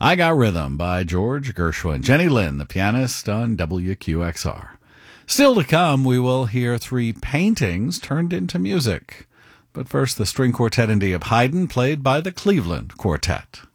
I Got Rhythm by George Gershwin. Jenny Lin, the pianist on WQXR. Still to come, we will hear three paintings turned into music. But first, the string quartet in D of Haydn, played by the Cleveland Quartet.